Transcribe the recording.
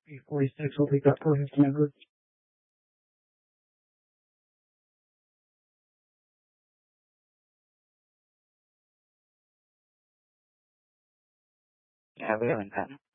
46 will take that for his standard. Yeah, we haven't gotten.